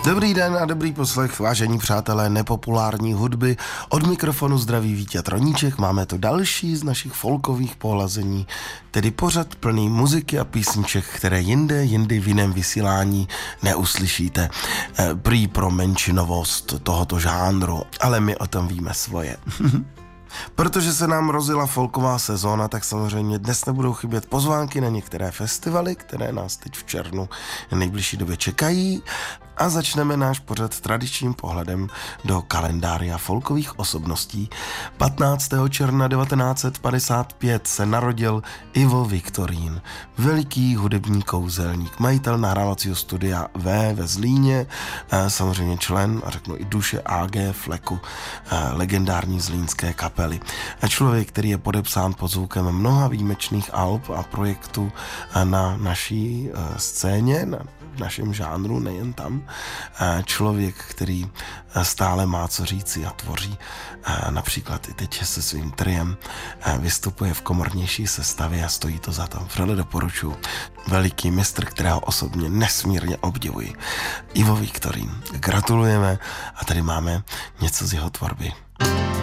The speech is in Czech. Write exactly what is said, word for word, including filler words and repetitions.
Dobrý den a dobrý poslech, vážení přátelé nepopulární hudby. Od mikrofonu zdraví Vítěz Troníček, máme to další z našich folkových pohlazení, tedy pořad plný muziky a písniček, které jinde, jindy v jiném vysílání neuslyšíte. E, prý pro menšinovost tohoto žánru, ale my o tom víme svoje. Protože se nám rozjela folková sezóna, tak samozřejmě dnes nebudou chybět pozvánky na některé festivaly, které nás teď v červnu v nejbližší době čekají. A začneme náš pořad tradičním pohledem do kalendária folkových osobností. patnáctého června devatenáct set padesát pět se narodil Ivo Viktorín, veliký hudební kouzelník, majitel nahrávacího studia V ve Zlíně, samozřejmě člen, a řeknu i duše A G Fleku, legendární zlínské kapely. Člověk, který je podepsán pod zvukem mnoha výjimečných alb a projektů na naší scéně, na v našem žánru, nejen tam. Člověk, který stále má co říci a tvoří. Například i teď se svým triem vystupuje v komornější sestavě a stojí to za to. Vřele doporučuji. Veliký mistr, kterého osobně nesmírně obdivuji. Ivo Viktorín. Gratulujeme a tady máme něco z jeho tvorby.